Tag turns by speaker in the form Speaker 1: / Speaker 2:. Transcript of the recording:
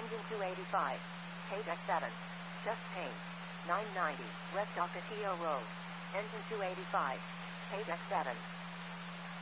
Speaker 1: Engine 285. Page X7. Just paint. 990. West Ocotillo Road. Engine 285. Page X7.